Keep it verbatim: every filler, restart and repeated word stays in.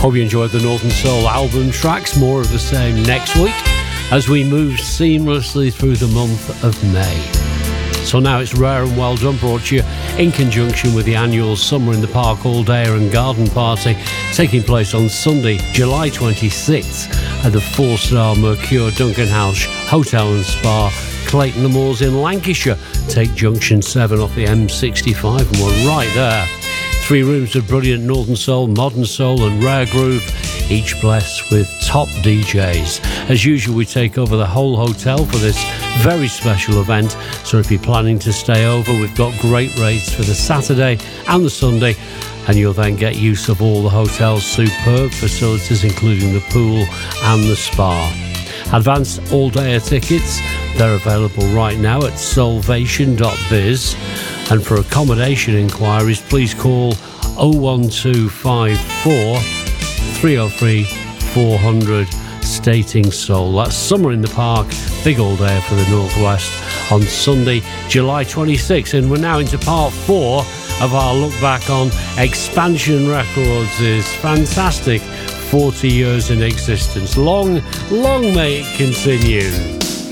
Hope you enjoyed the Northern Soul album tracks. More of the same next week as we move seamlessly through the month of May. So now it's Rare and Well Done, brought to you in conjunction with the annual Summer in the Park All Day and Garden Party taking place on Sunday, July twenty-sixth at the four-star Mercure Duncan House Hotel and Spa, Clayton Le Moors in Lancashire. Take Junction seven off the M sixty-five and we're right there. Three rooms of brilliant Northern Soul, Modern Soul and Rare Groove, each blessed with top D Js. As usual, we take over the whole hotel for this very special event, so if you're planning to stay over, we've got great rates for the Saturday and the Sunday, and you'll then get use of all the hotel's superb facilities, including the pool and the spa. Advanced all-day tickets, they're available right now at solvation dot biz, and for accommodation inquiries, please call oh one two five four, three oh three, four hundred, stating Soul. That's Summer in the Park, big all day for the Northwest on Sunday, July twenty-sixth. And we're now into part four of our look back on Expansion Records' fantastic forty years in existence. Long, long may it continue.